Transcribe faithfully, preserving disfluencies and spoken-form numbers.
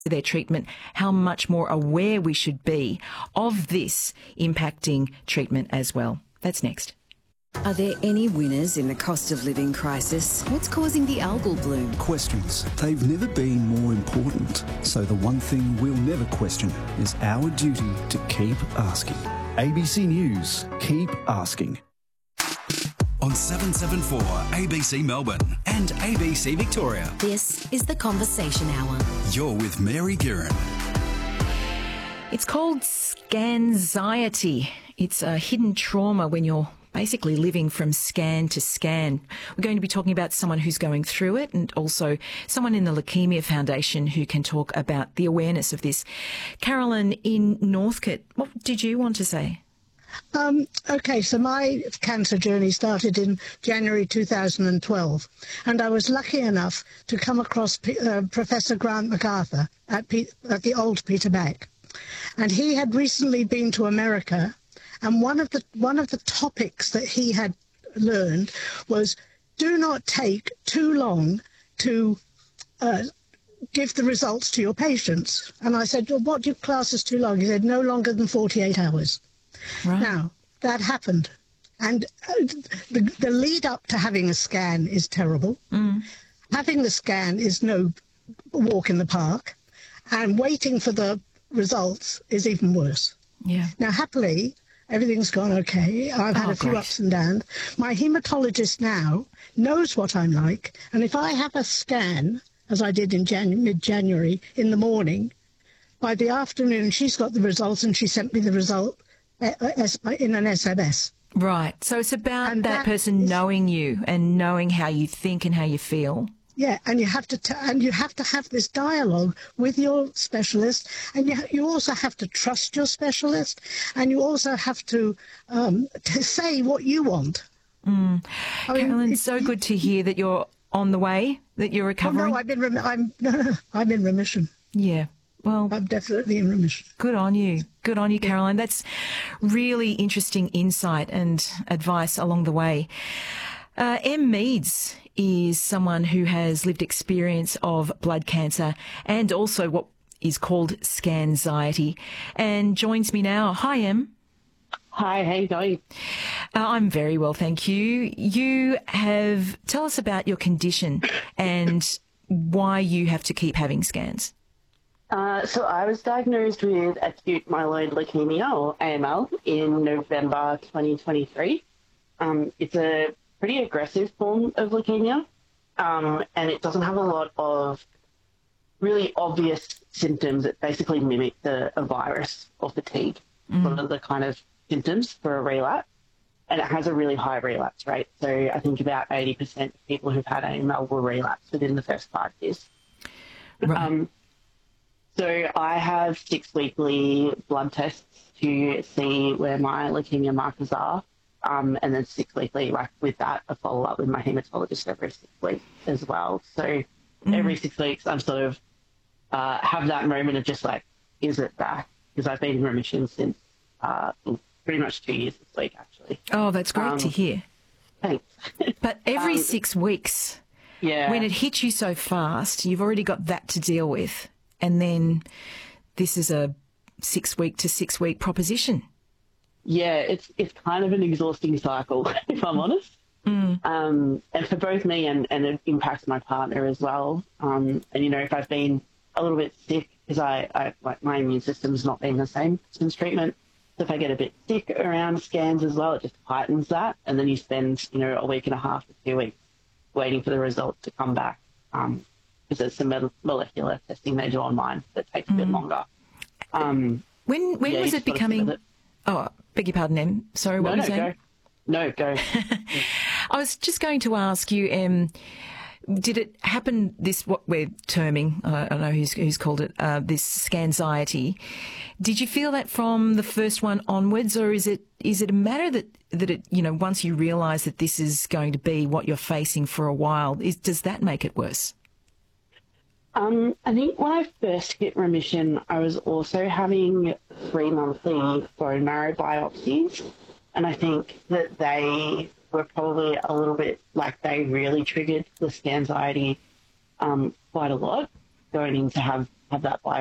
their treatment, how much more aware we should be of this impacting treatment as well. That's next. Are there any winners in the cost of living crisis? What's causing the algal bloom? Questions. They've never been more important. So the one thing we'll never question is our duty to keep asking. A B C News. Keep asking. On seven seventy-four A B C Melbourne and A B C Victoria. This is the Conversation Hour. You're with Mary Guerin. It's called scanxiety. It's a hidden trauma when you're basically living from scan to scan. We're going to be talking about someone who's going through it and also someone in the Leukemia Foundation who can talk about the awareness of this. Carolyn in Northcote, what did you want to say? Um, okay, so my cancer journey started in January two thousand twelve, and I was lucky enough to come across P- uh, Professor Grant MacArthur at, P- at the old Peter Mac. And he had recently been to America, and one of the one of the topics that he had learned was do not take too long to uh, give the results to your patients. And I said, well, what do you class as too long? He said, no longer than forty-eight hours. Right. Now, that happened. And uh, the, the lead up to having a scan is terrible. Mm. Having the scan is no walk in the park. And waiting for the results is even worse. Yeah. Now, happily, everything's gone okay. I've had oh, a few great. ups and downs. My haematologist now knows what I'm like. And if I have a scan, as I did in Jan- mid-January, in the morning, by the afternoon, she's got the results and she sent me the result in an S M S. Right. So it's about and that, that person is, knowing you and knowing how you think and how you feel. Yeah, and you have to t- and you have to have this dialogue with your specialist, and you ha- you also have to trust your specialist, and you also have to um, to say what you want. Mm. I mean, Carolyn, it's so good to hear that you're on the way, that you're recovering. Oh, no, I've been rem- I'm no, no, I'm in remission. Yeah. Well, I'm definitely in remission. Good on you. Good on you, Caroline. That's really interesting insight and advice along the way. Uh, Em Meads is someone who has lived experience of blood cancer and also what is called scanxiety and joins me now. Hi, Em. Hi, how you going? Uh, I'm very well, thank you. You have, tell us about your condition and why you have to keep having scans. Uh, so I was diagnosed with acute myeloid leukemia, or A M L, in November twenty twenty-three. Um, it's a pretty aggressive form of leukemia, um, and it doesn't have a lot of really obvious symptoms that basically mimic the, a virus or fatigue, mm. one of the kind of symptoms for a relapse. And it has a really high relapse rate. So I think about eighty percent of people who've had A M L will relapse within the first five years. Right. Um, So I have six weekly blood tests to see where my leukemia markers are, um, and then six weekly, like with that, a follow-up with my haematologist every six weeks as well. So mm. every six weeks I'm sort of uh, have that moment of just like, is it back? Because I've been in remission since uh, pretty much two years this week, actually. Oh, that's great um, to hear. Thanks. But every um, six weeks, yeah, when it hits you so fast, you've already got that to deal with. And then this is a six-week to six-week proposition. Yeah, it's it's kind of an exhausting cycle, if I'm honest. Mm. Um, and for both me and, and it impacts my partner as well. Um, and, you know, if I've been a little bit sick, because I, I like my immune system's not been the same since treatment, so if I get a bit sick around scans as well, it just heightens that. And then you spend, you know, a week and a half to two weeks waiting for the results to come back. Um because there's some molecular testing they do online that takes a bit mm. longer. Um, when when yeah, was it becoming... It. Oh, beg your pardon, Em. Sorry, what no, were you no, saying? Go. No, go. I was just going to ask you, Em, did it happen, this, what we're terming, uh, I don't know who's, who's called it, uh, this scanxiety. Did you feel that from the first one onwards, or is it is it a matter that, that it, you know, once you realise that this is going to be what you're facing for a while, is, does that make it worse? Um, I think when I first hit remission, I was also having three monthly bone marrow biopsies, and I think that they were probably a little bit, like they really triggered the scanxiety um, quite a lot, going in to have have that biopsy.